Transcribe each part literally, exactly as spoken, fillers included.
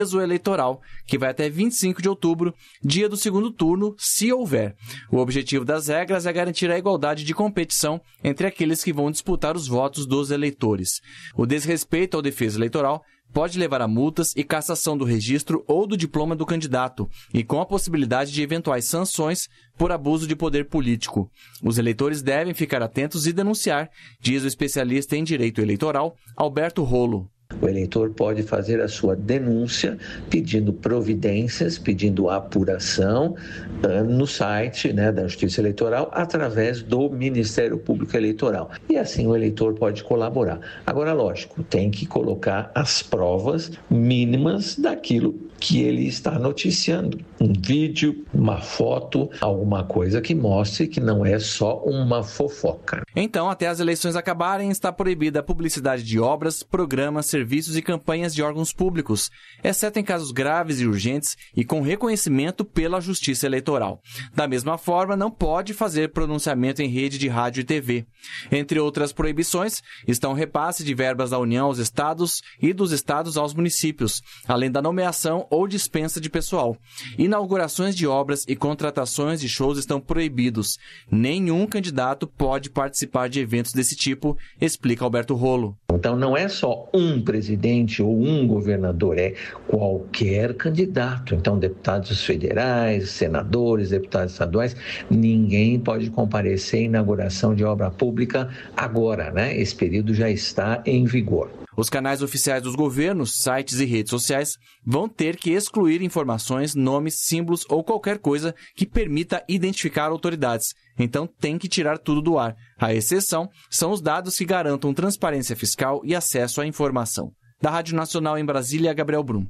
eleitoral, que vai até vinte e cinco de outubro, dia do segundo turno, se houver. O objetivo das regras é garantir a igualdade de competição entre aqueles que vão disputar os votos dos eleitores. O desrespeito ao defesa eleitoral pode levar a multas e cassação do registro ou do diploma do candidato, e com a possibilidade de eventuais sanções por abuso de poder político. Os eleitores devem ficar atentos e denunciar, diz o especialista em direito eleitoral, Alberto Rolo. O eleitor pode fazer a sua denúncia pedindo providências, pedindo apuração uh, no site, né, da Justiça Eleitoral através do Ministério Público Eleitoral. E assim o eleitor pode colaborar. Agora, lógico, tem que colocar as provas mínimas daquilo que ele está noticiando. Um vídeo, uma foto, alguma coisa que mostre que não é só uma fofoca. Então, até as eleições acabarem, está proibida a publicidade de obras, programas, serviços e campanhas de órgãos públicos, exceto em casos graves e urgentes e com reconhecimento pela Justiça Eleitoral. Da mesma forma, não pode fazer pronunciamento em rede de rádio e T V. Entre outras proibições, estão o repasse de verbas da União aos estados e dos estados aos municípios, além da nomeação ou dispensa de pessoal. Inaugurações de obras e contratações de shows estão proibidos. Nenhum candidato pode participar de eventos desse tipo, explica Alberto Rolo. Então não é só um presidente ou um governador, é qualquer candidato. Então deputados federais, senadores, deputados estaduais, ninguém pode comparecer à inauguração de obra pública agora, né? Esse período já está em vigor. Os canais oficiais dos governos, sites e redes sociais vão ter que excluir informações, nomes, símbolos ou qualquer coisa que permita identificar autoridades. Então tem que tirar tudo do ar. A exceção são os dados que garantam transparência fiscal e acesso à informação. Da Rádio Nacional em Brasília, Gabriel Brum.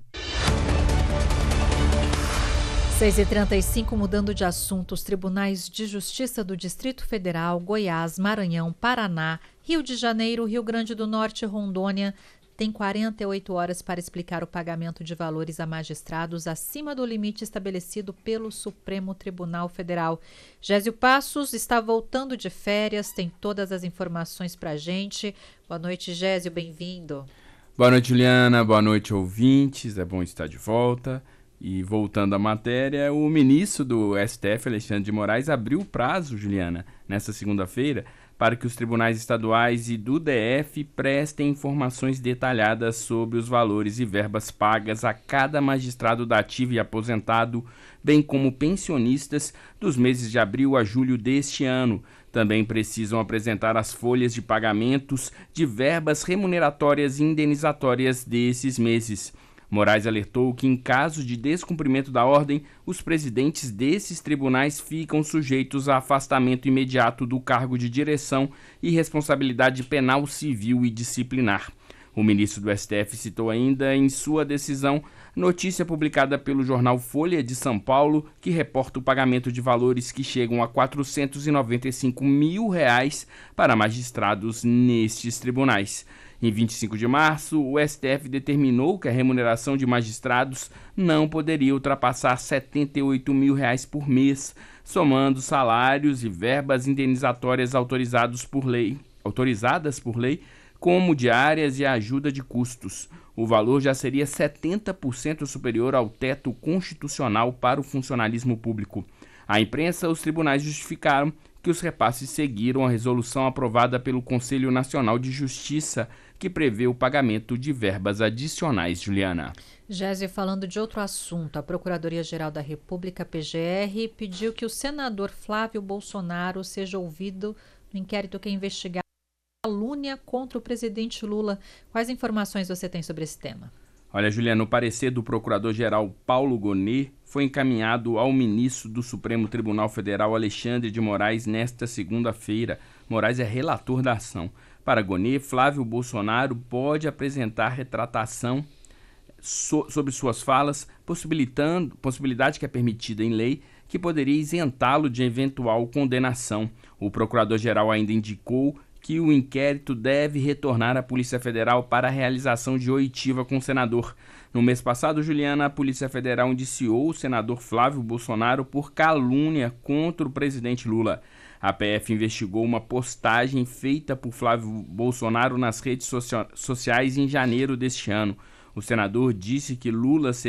seis e trinta e cinco, mudando de assunto, os tribunais de justiça do Distrito Federal, Goiás, Maranhão, Paraná, Rio de Janeiro, Rio Grande do Norte e Rondônia têm quarenta e oito horas para explicar o pagamento de valores a magistrados acima do limite estabelecido pelo Supremo Tribunal Federal. Gésio Passos está voltando de férias, tem todas as informações para a gente. Boa noite, Gésio, bem-vindo. Boa noite, Juliana. Boa noite, ouvintes. É bom estar de volta. E voltando à matéria, o ministro do S T F, Alexandre de Moraes, abriu o prazo, Juliana, nesta segunda-feira, para que os tribunais estaduais e do D F prestem informações detalhadas sobre os valores e verbas pagas a cada magistrado da ativa e aposentado, bem como pensionistas, dos meses de abril a julho deste ano. Também precisam apresentar as folhas de pagamentos de verbas remuneratórias e indenizatórias desses meses. Moraes alertou que, em caso de descumprimento da ordem, os presidentes desses tribunais ficam sujeitos a afastamento imediato do cargo de direção e responsabilidade penal, civil e disciplinar. O ministro do S T F citou ainda em sua decisão notícia publicada pelo jornal Folha de São Paulo, que reporta o pagamento de valores que chegam a quatrocentos e noventa e cinco mil reais para magistrados nestes tribunais. Em vinte e cinco de março, o S T F determinou que a remuneração de magistrados não poderia ultrapassar setenta e oito mil reais por mês, somando salários e verbas indenizatórias autorizados por lei, autorizadas por lei, como diárias e ajuda de custos. O valor já seria setenta por cento superior ao teto constitucional para o funcionalismo público. À imprensa, os tribunais justificaram que os repasses seguiram a resolução aprovada pelo Conselho Nacional de Justiça, que prevê o pagamento de verbas adicionais, Juliana. Gésio, falando de outro assunto, a Procuradoria-Geral da República, P G R, pediu que o senador Flávio Bolsonaro seja ouvido no inquérito que investiga a calúnia contra o presidente Lula. Quais informações você tem sobre esse tema? Olha, Juliana, o parecer do procurador-geral Paulo Gonet foi encaminhado ao ministro do Supremo Tribunal Federal, Alexandre de Moraes, nesta segunda-feira. Moraes é relator da ação. Para Gonet, Flávio Bolsonaro pode apresentar retratação so- sobre suas falas, possibilitando, possibilidade que é permitida em lei, que poderia isentá-lo de eventual condenação. O procurador-geral ainda indicou que o inquérito deve retornar à Polícia Federal para a realização de oitiva com o senador. No mês passado, Juliana, a Polícia Federal indiciou o senador Flávio Bolsonaro por calúnia contra o presidente Lula. A P F investigou uma postagem feita por Flávio Bolsonaro nas redes socia- sociais em janeiro deste ano. O senador disse que Lula seria